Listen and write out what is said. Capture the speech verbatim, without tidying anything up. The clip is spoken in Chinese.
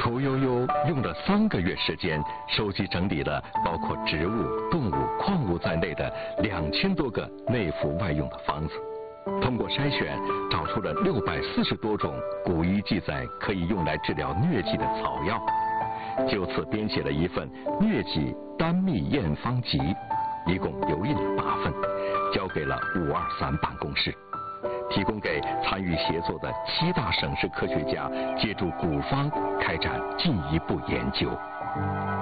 屠呦呦用了三个月时间，收集整理了包括植物、动物、矿物在内的两千多个内服外用的方子。通过筛选，找出了六百四十多种古医记载可以用来治疗疟疾的草药，就此编写了一份《疟疾单秘验方集》，一共油印了八份，交给了五二三办公室，提供给参与协作的七大省市科学家借助古方开展进一步研究。